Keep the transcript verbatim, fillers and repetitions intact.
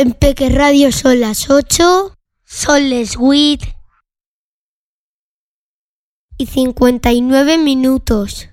En Peque Radio son las ocho, son les huit y cincuenta y nueve minutos.